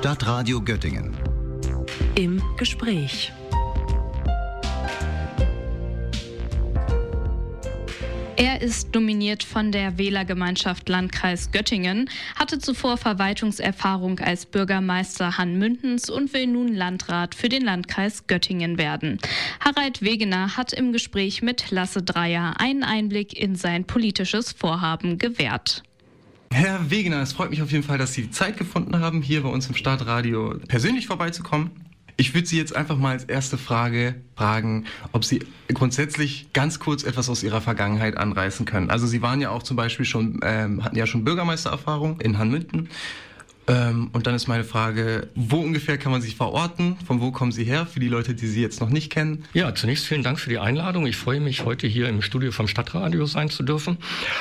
Stadtradio Göttingen. Im Gespräch. Er ist nominiert von der Wählergemeinschaft Landkreis Göttingen, hatte zuvor Verwaltungserfahrung als Bürgermeister Hanmündens und will nun Landrat für den Landkreis Göttingen werden. Harald Wegener hat im Gespräch mit Lasse Dreier einen Einblick in sein politisches Vorhaben gewährt. Herr Wegener, es freut mich auf jeden Fall, dass Sie die Zeit gefunden haben, hier bei uns im Stadtradio persönlich vorbeizukommen. Ich würde Sie jetzt einfach mal als erste Frage fragen, ob Sie grundsätzlich ganz kurz etwas aus Ihrer Vergangenheit anreißen können. Also Sie waren ja auch zum Beispiel hatten ja schon Bürgermeistererfahrung in Hanmünden. Und dann ist meine Frage, wo ungefähr kann man sich verorten? Von wo kommen Sie her, für die Leute, die Sie jetzt noch nicht kennen? Ja, zunächst vielen Dank für die Einladung. Ich freue mich, heute hier im Studio vom Stadtradio sein zu dürfen.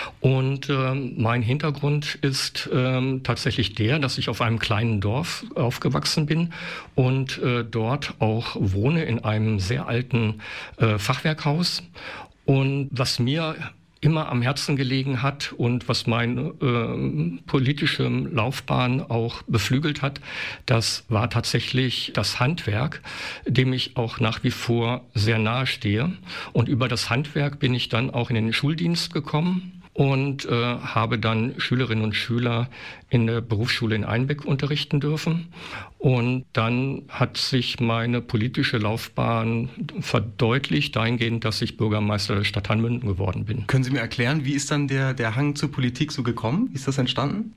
Und mein Hintergrund ist tatsächlich der, dass ich auf einem kleinen Dorf aufgewachsen bin und dort auch wohne in einem sehr alten Fachwerkhaus. Und was mir immer am Herzen gelegen hat und was meine politische Laufbahn auch beflügelt hat, das war tatsächlich das Handwerk, dem ich auch nach wie vor sehr nahe stehe. Und über das Handwerk bin ich dann auch in den Schuldienst gekommen und habe dann Schülerinnen und Schüler in der Berufsschule in Einbeck unterrichten dürfen. Und dann hat sich meine politische Laufbahn verdeutlicht, dahingehend, dass ich Bürgermeister der Stadt Hanmünden geworden bin. Können Sie mir erklären, wie ist dann der Hang zur Politik so gekommen? Wie ist das entstanden?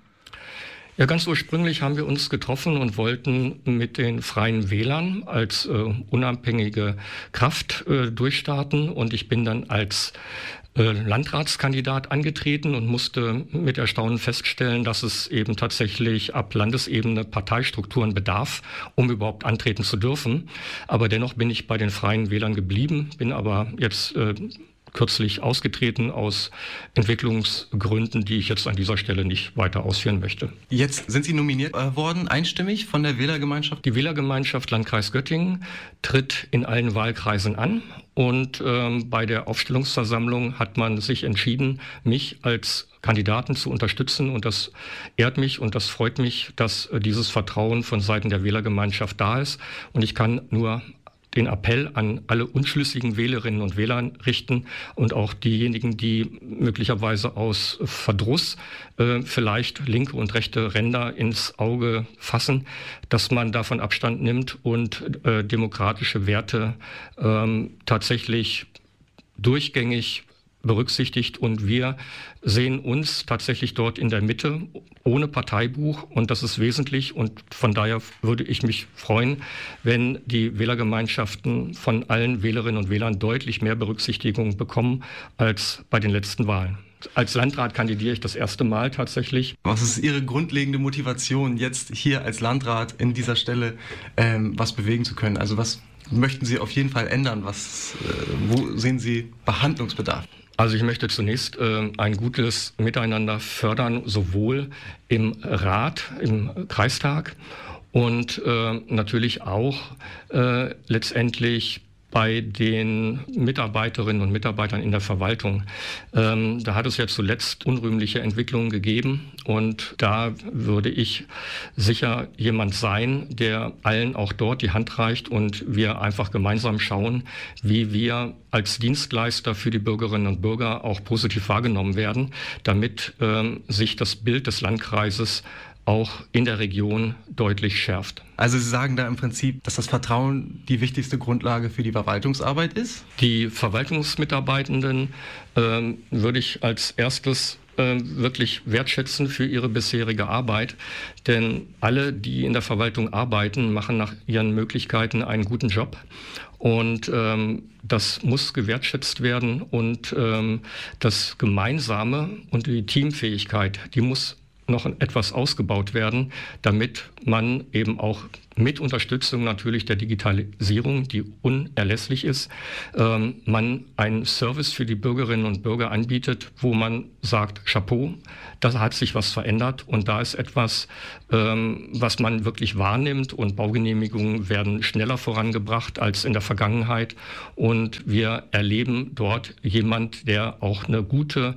Ja, ganz ursprünglich haben wir uns getroffen und wollten mit den Freien Wählern als unabhängige Kraft durchstarten. Und ich bin dann als Landratskandidat angetreten und musste mit Erstaunen feststellen, dass es eben tatsächlich ab Landesebene Parteistrukturen bedarf, um überhaupt antreten zu dürfen. Aber dennoch bin ich bei den Freien Wählern geblieben, bin aber jetzt kürzlich ausgetreten aus Entwicklungsgründen, die ich jetzt an dieser Stelle nicht weiter ausführen möchte. Jetzt sind Sie nominiert worden, einstimmig von der Wählergemeinschaft? Die Wählergemeinschaft Landkreis Göttingen tritt in allen Wahlkreisen an und bei der Aufstellungsversammlung hat man sich entschieden, mich als Kandidaten zu unterstützen, und das ehrt mich und das freut mich, dass dieses Vertrauen von Seiten der Wählergemeinschaft da ist, und ich kann nur den Appell an alle unschlüssigen Wählerinnen und Wähler richten und auch diejenigen, die möglicherweise aus Verdruss vielleicht linke und rechte Ränder ins Auge fassen, dass man davon Abstand nimmt und demokratische Werte tatsächlich durchgängig berücksichtigt, und wir sehen uns tatsächlich dort in der Mitte, ohne Parteibuch, und das ist wesentlich, und von daher würde ich mich freuen, wenn die Wählergemeinschaften von allen Wählerinnen und Wählern deutlich mehr Berücksichtigung bekommen als bei den letzten Wahlen. Als Landrat kandidiere ich das erste Mal tatsächlich. Was ist Ihre grundlegende Motivation, jetzt hier als Landrat in dieser Stelle was bewegen zu können? Also was möchten Sie auf jeden Fall ändern? Wo sehen Sie Behandlungsbedarf? Also ich möchte zunächst ein gutes Miteinander fördern, sowohl im Rat, im Kreistag und natürlich auch letztendlich bei den Mitarbeiterinnen und Mitarbeitern in der Verwaltung. Da hat es ja zuletzt unrühmliche Entwicklungen gegeben, und da würde ich sicher jemand sein, der allen auch dort die Hand reicht und wir einfach gemeinsam schauen, wie wir als Dienstleister für die Bürgerinnen und Bürger auch positiv wahrgenommen werden, damit sich das Bild des Landkreises auch in der Region deutlich schärft. Also Sie sagen da im Prinzip, dass das Vertrauen die wichtigste Grundlage für die Verwaltungsarbeit ist? Die Verwaltungsmitarbeitenden würde ich als erstes wirklich wertschätzen für ihre bisherige Arbeit, denn alle, die in der Verwaltung arbeiten, machen nach ihren Möglichkeiten einen guten Job, und das muss gewertschätzt werden, und das Gemeinsame und die Teamfähigkeit, die muss noch etwas ausgebaut werden, damit man eben auch mit Unterstützung natürlich der Digitalisierung, die unerlässlich ist, man einen Service für die Bürgerinnen und Bürger anbietet, wo man sagt, Chapeau, da hat sich was verändert und da ist etwas, was man wirklich wahrnimmt, und Baugenehmigungen werden schneller vorangebracht als in der Vergangenheit, und wir erleben dort jemand, der auch eine gute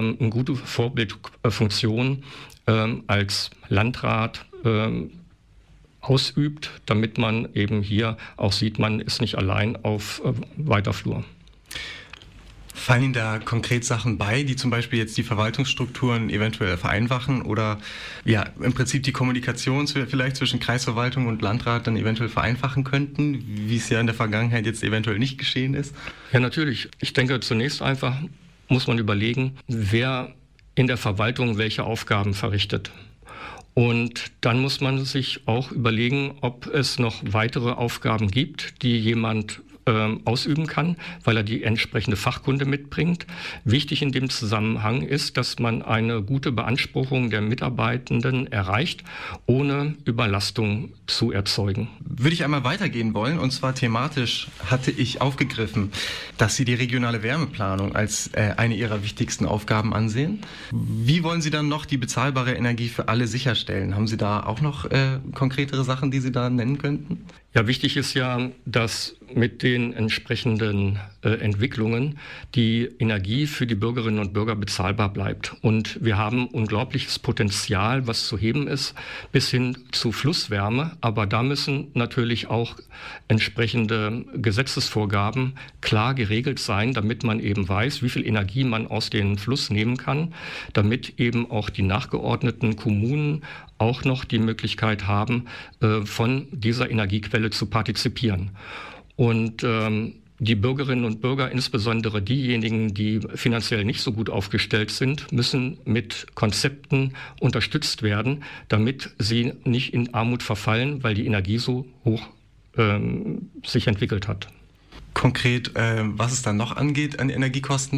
Vorbildfunktion als Landrat ausübt, damit man eben hier auch sieht, man ist nicht allein auf weiter Flur. Fallen Ihnen da konkret Sachen bei, die zum Beispiel jetzt die Verwaltungsstrukturen eventuell vereinfachen oder ja im Prinzip die Kommunikation vielleicht zwischen Kreisverwaltung und Landrat dann eventuell vereinfachen könnten, wie es ja in der Vergangenheit jetzt eventuell nicht geschehen ist? Ja, natürlich. Ich denke, zunächst einfach muss man überlegen, wer in der Verwaltung welche Aufgaben verrichtet. Und dann muss man sich auch überlegen, ob es noch weitere Aufgaben gibt, die jemand ausüben kann, weil er die entsprechende Fachkunde mitbringt. Wichtig in dem Zusammenhang ist, dass man eine gute Beanspruchung der Mitarbeitenden erreicht, ohne Überlastung zu erzeugen. Würde ich einmal weitergehen wollen, und zwar thematisch hatte ich aufgegriffen, dass Sie die regionale Wärmeplanung als eine Ihrer wichtigsten Aufgaben ansehen. Wie wollen Sie dann noch die bezahlbare Energie für alle sicherstellen? Haben Sie da auch noch konkretere Sachen, die Sie da nennen könnten? Ja, wichtig ist ja, dass mit den entsprechenden Entwicklungen die Energie für die Bürgerinnen und Bürger bezahlbar bleibt. Und wir haben unglaubliches Potenzial, was zu heben ist, bis hin zu Flusswärme. Aber da müssen natürlich auch entsprechende Gesetzesvorgaben klar geregelt sein, damit man eben weiß, wie viel Energie man aus dem Fluss nehmen kann, damit eben auch die nachgeordneten Kommunen auch noch die Möglichkeit haben, von dieser Energiequelle zu partizipieren. Und die Bürgerinnen und Bürger, insbesondere diejenigen, die finanziell nicht so gut aufgestellt sind, müssen mit Konzepten unterstützt werden, damit sie nicht in Armut verfallen, weil die Energie so hoch sich entwickelt hat. Konkret, was es dann noch angeht an Energiekosten,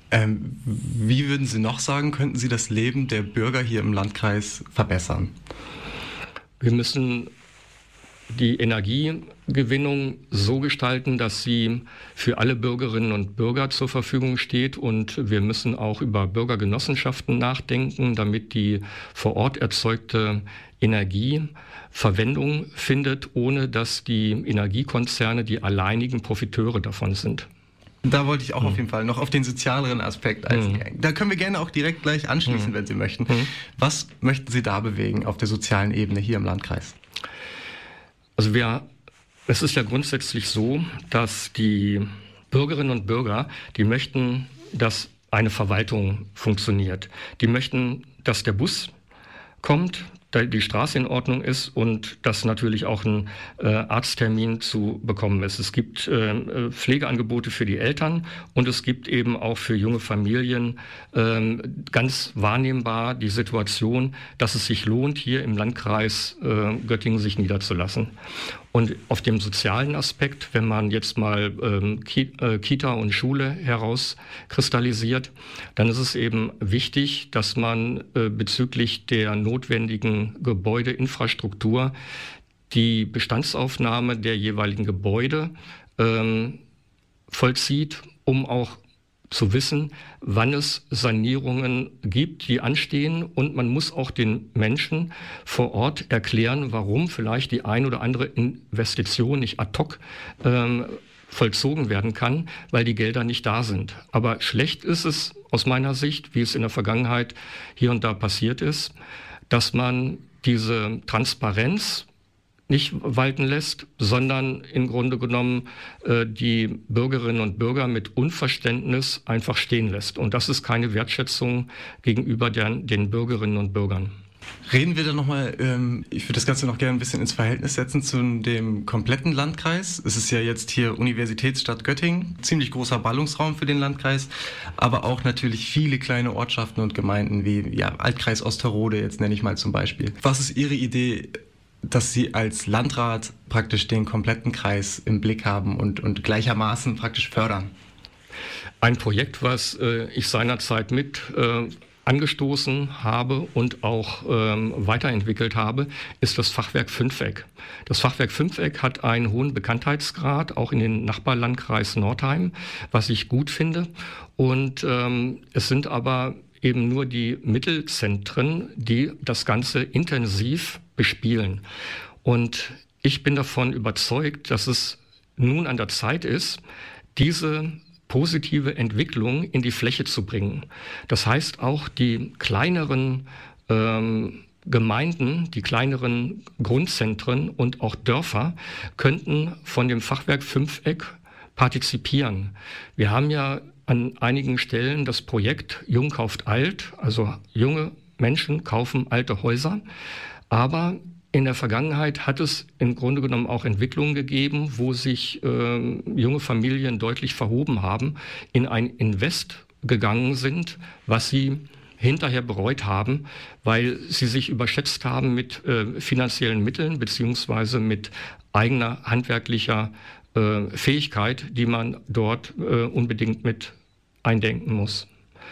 wie würden Sie noch sagen, könnten Sie das Leben der Bürger hier im Landkreis verbessern? Wir müssen die Energiegewinnung so gestalten, dass sie für alle Bürgerinnen und Bürger zur Verfügung steht. Und wir müssen auch über Bürgergenossenschaften nachdenken, damit die vor Ort erzeugte Energie Verwendung findet, ohne dass die Energiekonzerne die alleinigen Profiteure davon sind. Da wollte ich auch auf jeden Fall noch auf den sozialeren Aspekt eingehen. Da können wir gerne auch direkt gleich anschließen, wenn Sie möchten. Was möchten Sie da bewegen auf der sozialen Ebene hier im Landkreis? Also es ist ja grundsätzlich so, dass die Bürgerinnen und Bürger, die möchten, dass eine Verwaltung funktioniert. Die möchten, dass der Bus kommt, die Straße in Ordnung ist und dass natürlich auch ein Arzttermin zu bekommen ist. Es gibt Pflegeangebote für die Eltern und es gibt eben auch für junge Familien ganz wahrnehmbar die Situation, dass es sich lohnt, hier im Landkreis Göttingen sich niederzulassen. Und auf dem sozialen Aspekt, wenn man jetzt mal Kita und Schule herauskristallisiert, dann ist es eben wichtig, dass man bezüglich der notwendigen Gebäudeinfrastruktur die Bestandsaufnahme der jeweiligen Gebäude vollzieht, um auch zu wissen, wann es Sanierungen gibt, die anstehen. Und man muss auch den Menschen vor Ort erklären, warum vielleicht die ein oder andere Investition nicht ad hoc vollzogen werden kann, weil die Gelder nicht da sind. Aber schlecht ist es aus meiner Sicht, wie es in der Vergangenheit hier und da passiert ist, dass man diese Transparenz nicht walten lässt, sondern im Grunde genommen die Bürgerinnen und Bürger mit Unverständnis einfach stehen lässt. Und das ist keine Wertschätzung gegenüber den Bürgerinnen und Bürgern. Reden wir dann nochmal, ich würde das Ganze noch gerne ein bisschen ins Verhältnis setzen zu dem kompletten Landkreis. Es ist ja jetzt hier Universitätsstadt Göttingen, ziemlich großer Ballungsraum für den Landkreis, aber auch natürlich viele kleine Ortschaften und Gemeinden wie Altkreis Osterode, jetzt nenne ich mal zum Beispiel. Was ist Ihre Idee, dass Sie als Landrat praktisch den kompletten Kreis im Blick haben und gleichermaßen praktisch fördern? Ein Projekt, was ich seinerzeit mit angestoßen habe und auch weiterentwickelt habe, ist das Fachwerk Fünfeck. Das Fachwerk Fünfeck hat einen hohen Bekanntheitsgrad, auch in den Nachbarlandkreis Nordheim, was ich gut finde. Und es sind aber eben nur die Mittelzentren, die das Ganze intensiv bespielen. Und ich bin davon überzeugt, dass es nun an der Zeit ist, diese positive Entwicklung in die Fläche zu bringen. Das heißt, auch die kleineren Gemeinden, die kleineren Grundzentren und auch Dörfer könnten von dem Fachwerk Fünfeck partizipieren. Wir haben ja an einigen Stellen das Projekt Jung kauft alt, also junge Menschen kaufen alte Häuser. Aber in der Vergangenheit hat es im Grunde genommen auch Entwicklungen gegeben, wo sich junge Familien deutlich verhoben haben, in ein Invest gegangen sind, was sie hinterher bereut haben, weil sie sich überschätzt haben mit finanziellen Mitteln beziehungsweise mit eigener handwerklicher Fähigkeit, die man dort unbedingt mit eindenken muss.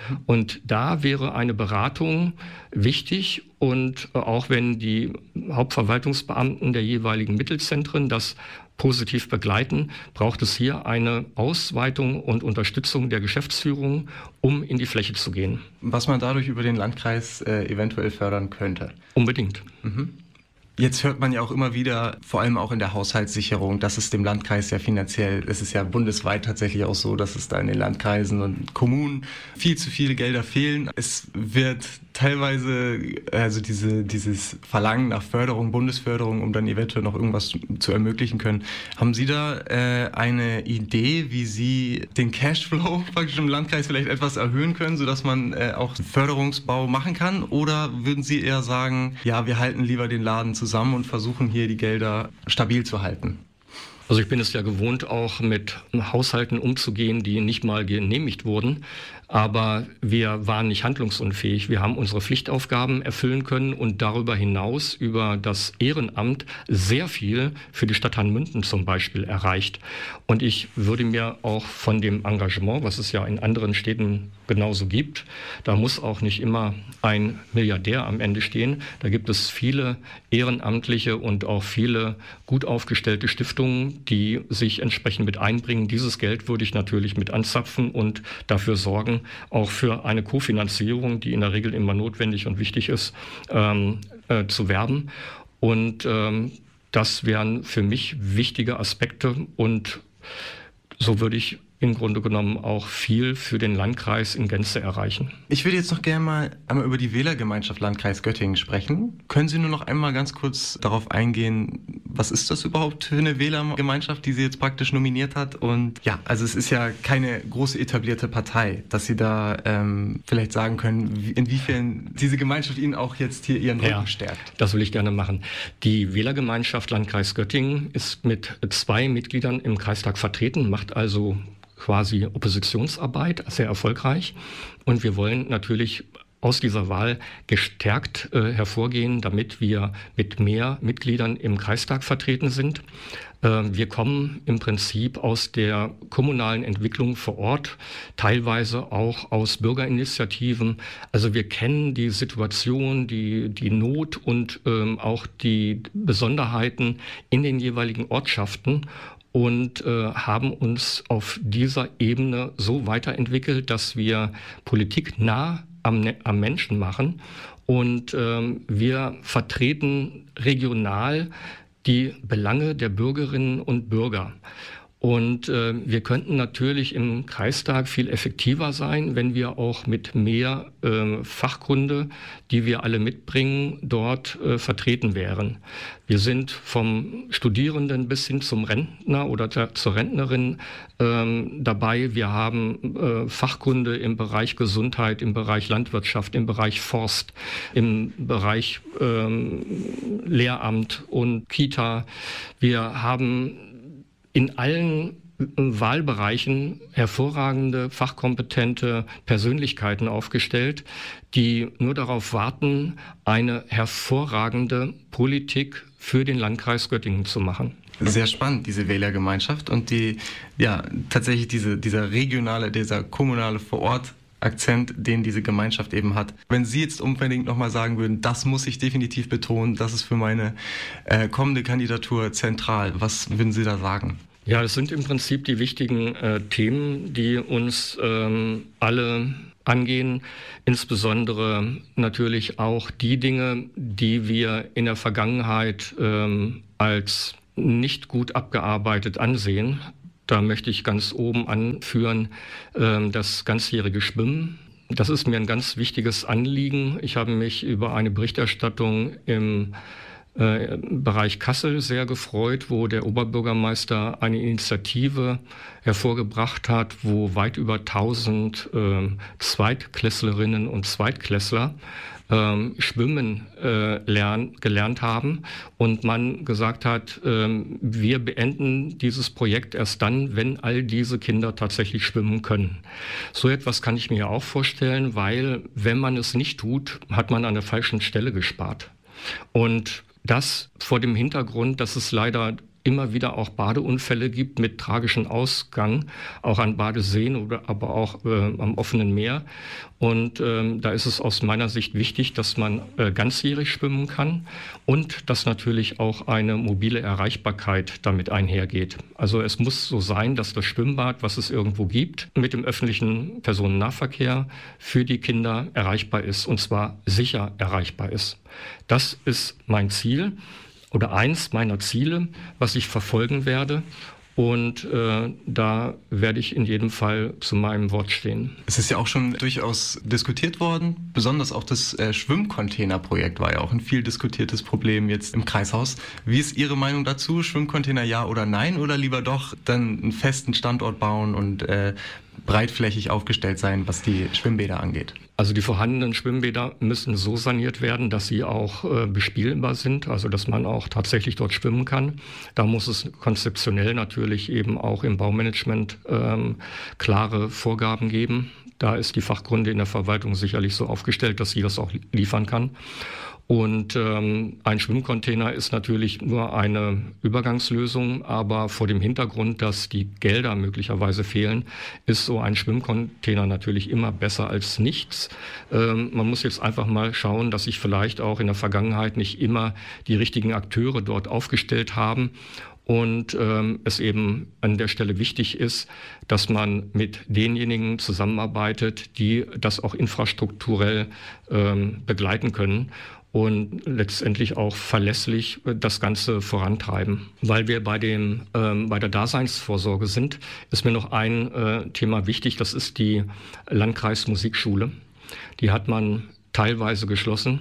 Und da wäre eine Beratung wichtig und auch wenn die Hauptverwaltungsbeamten der jeweiligen Mittelzentren das positiv begleiten, braucht es hier eine Ausweitung und Unterstützung der Geschäftsführung, um in die Fläche zu gehen. Was man dadurch über den Landkreis eventuell fördern könnte. Unbedingt. Jetzt hört man ja auch immer wieder, vor allem auch in der Haushaltssicherung, dass es dem Landkreis ja finanziell, es ist ja bundesweit tatsächlich auch so, dass es da in den Landkreisen und Kommunen viel zu viele Gelder fehlen. Es wird teilweise, also dieses Verlangen nach Förderung, Bundesförderung, um dann eventuell noch irgendwas zu ermöglichen können. Haben Sie da eine Idee, wie Sie den Cashflow praktisch im Landkreis vielleicht etwas erhöhen können, sodass man auch Förderungsbau machen kann? Oder würden Sie eher sagen, ja, wir halten lieber den Laden zusammen und versuchen hier die Gelder stabil zu halten? Also ich bin es ja gewohnt, auch mit Haushalten umzugehen, die nicht mal genehmigt wurden. Aber wir waren nicht handlungsunfähig. Wir haben unsere Pflichtaufgaben erfüllen können und darüber hinaus über das Ehrenamt sehr viel für die Stadt Hanmünden zum Beispiel erreicht. Und ich würde mir auch von dem Engagement, was es ja in anderen Städten genauso gibt, da muss auch nicht immer ein Milliardär am Ende stehen. Da gibt es viele ehrenamtliche und auch viele gut aufgestellte Stiftungen, die sich entsprechend mit einbringen. Dieses Geld würde ich natürlich mit anzapfen und dafür sorgen, auch für eine Kofinanzierung, die in der Regel immer notwendig und wichtig ist, zu werben. Und das wären für mich wichtige Aspekte und so würde ich im Grunde genommen auch viel für den Landkreis in Gänze erreichen. Ich würde jetzt noch gerne mal einmal über die Wählergemeinschaft Landkreis Göttingen sprechen. Können Sie nur noch einmal ganz kurz darauf eingehen, was ist das überhaupt für eine Wählergemeinschaft, die sie jetzt praktisch nominiert hat? Und ja, also es ist ja keine große etablierte Partei, dass Sie da vielleicht sagen können, inwiefern diese Gemeinschaft Ihnen auch jetzt hier Ihren Rücken stärkt. Das will ich gerne machen. Die Wählergemeinschaft Landkreis Göttingen ist mit 2 Mitgliedern im Kreistag vertreten, macht also quasi Oppositionsarbeit, sehr erfolgreich. Und wir wollen natürlich aus dieser Wahl gestärkt hervorgehen, damit wir mit mehr Mitgliedern im Kreistag vertreten sind. Wir kommen im Prinzip aus der kommunalen Entwicklung vor Ort, teilweise auch aus Bürgerinitiativen. Also wir kennen die Situation, die Not und auch die Besonderheiten in den jeweiligen Ortschaften und haben uns auf dieser Ebene so weiterentwickelt, dass wir Politik nah am Menschen machen und wir vertreten regional die Belange der Bürgerinnen und Bürger. Und wir könnten natürlich im Kreistag viel effektiver sein, wenn wir auch mit mehr Fachkunde, die wir alle mitbringen, dort vertreten wären. Wir sind vom Studierenden bis hin zum Rentner oder zur Rentnerin dabei. Wir haben Fachkunde im Bereich Gesundheit, im Bereich Landwirtschaft, im Bereich Forst, im Bereich Lehramt und Kita. Wir haben in allen Wahlbereichen hervorragende, fachkompetente Persönlichkeiten aufgestellt, die nur darauf warten, eine hervorragende Politik für den Landkreis Göttingen zu machen. Sehr spannend, diese Wählergemeinschaft und tatsächlich dieser regionale, dieser kommunale Vorort-Akzent, den diese Gemeinschaft eben hat. Wenn Sie jetzt unbedingt nochmal sagen würden, das muss ich definitiv betonen, das ist für meine kommende Kandidatur zentral, was würden Sie da sagen? Ja, das sind im Prinzip die wichtigen Themen, die uns alle angehen, insbesondere natürlich auch die Dinge, die wir in der Vergangenheit als nicht gut abgearbeitet ansehen. Da möchte ich ganz oben anführen das ganzjährige Schwimmen. das ist mir ein ganz wichtiges Anliegen. Ich habe mich über eine Berichterstattung im Bereich Kassel sehr gefreut, wo der Oberbürgermeister eine Initiative hervorgebracht hat, wo weit über 1000 Zweitklässlerinnen und Zweitklässler Schwimmen gelernt haben und man gesagt hat, wir beenden dieses Projekt erst dann, wenn all diese Kinder tatsächlich schwimmen können. So etwas kann ich mir auch vorstellen, weil wenn man es nicht tut, hat man an der falschen Stelle gespart. Und das vor dem Hintergrund, dass es leider immer wieder auch Badeunfälle gibt mit tragischem Ausgang, auch an Badeseen oder aber auch am offenen Meer. Und da ist es aus meiner Sicht wichtig, dass man ganzjährig schwimmen kann und dass natürlich auch eine mobile Erreichbarkeit damit einhergeht. Also es muss so sein, dass das Schwimmbad, was es irgendwo gibt, mit dem öffentlichen Personennahverkehr für die Kinder erreichbar ist und zwar sicher erreichbar ist. Das ist mein Ziel. Oder eins meiner Ziele, was ich verfolgen werde. Und da werde ich in jedem Fall zu meinem Wort stehen. Es ist ja auch schon durchaus diskutiert worden. Besonders auch das Schwimmcontainer-Projekt war ja auch ein viel diskutiertes Problem jetzt im Kreishaus. Wie ist Ihre Meinung dazu? Schwimmcontainer ja oder nein? Oder lieber doch dann einen festen Standort bauen und breitflächig aufgestellt sein, was die Schwimmbäder angeht? Also die vorhandenen Schwimmbäder müssen so saniert werden, dass sie auch bespielbar sind, also dass man auch tatsächlich dort schwimmen kann. Da muss es konzeptionell natürlich eben auch im Baumanagement klare Vorgaben geben. Da ist die Fachkunde in der Verwaltung sicherlich so aufgestellt, dass sie das auch liefern kann. Und ein Schwimmcontainer ist natürlich nur eine Übergangslösung, aber vor dem Hintergrund, dass die Gelder möglicherweise fehlen, ist so ein Schwimmcontainer natürlich immer besser als nichts. Man muss jetzt einfach mal schauen, dass sich vielleicht auch in der Vergangenheit nicht immer die richtigen Akteure dort aufgestellt haben. Und es eben an der Stelle wichtig ist, dass man mit denjenigen zusammenarbeitet, die das auch infrastrukturell begleiten können und letztendlich auch verlässlich das Ganze vorantreiben. Weil wir bei der Daseinsvorsorge sind, ist mir noch ein Thema wichtig, das ist die Landkreismusikschule. Die hat man teilweise geschlossen,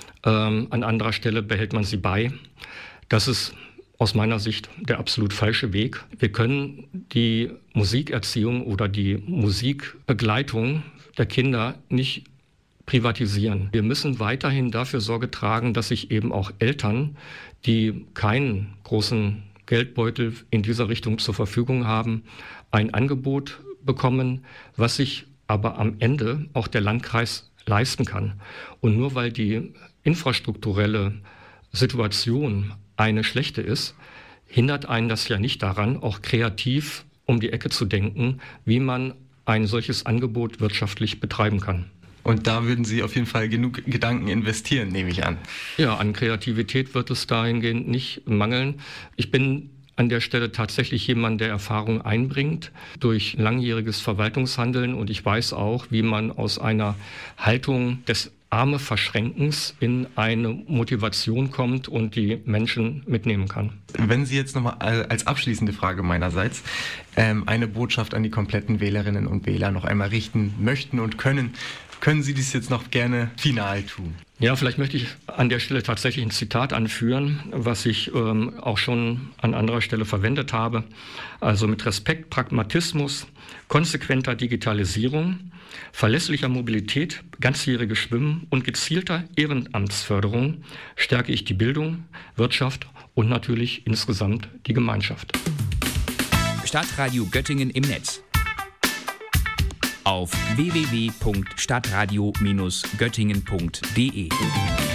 an anderer Stelle behält man sie bei. Das ist aus meiner Sicht der absolut falsche Weg. Wir können die Musikerziehung oder die Musikbegleitung der Kinder nicht privatisieren. Wir müssen weiterhin dafür Sorge tragen, dass sich eben auch Eltern, die keinen großen Geldbeutel in dieser Richtung zur Verfügung haben, ein Angebot bekommen, was sich aber am Ende auch der Landkreis leisten kann. Und nur weil die infrastrukturelle Situation eine schlechte ist, hindert einen das ja nicht daran, auch kreativ um die Ecke zu denken, wie man ein solches Angebot wirtschaftlich betreiben kann. Und da würden Sie auf jeden Fall genug Gedanken investieren, nehme ich an. Ja, an Kreativität wird es dahingehend nicht mangeln. Ich bin an der Stelle tatsächlich jemand, der Erfahrung einbringt durch langjähriges Verwaltungshandeln. Und ich weiß auch, wie man aus einer Haltung des Arme-Verschränkens in eine Motivation kommt und die Menschen mitnehmen kann. Wenn Sie jetzt nochmal als abschließende Frage meinerseits eine Botschaft an die kompletten Wählerinnen und Wähler noch einmal richten möchten und können Sie dies jetzt noch gerne final tun? Ja, vielleicht möchte ich an der Stelle tatsächlich ein Zitat anführen, was ich auch schon an anderer Stelle verwendet habe. Also mit Respekt, Pragmatismus, konsequenter Digitalisierung, verlässlicher Mobilität, ganzjähriges Schwimmen und gezielter Ehrenamtsförderung stärke ich die Bildung, Wirtschaft und natürlich insgesamt die Gemeinschaft. Stadtradio Göttingen im Netz. Auf www.stadtradio-göttingen.de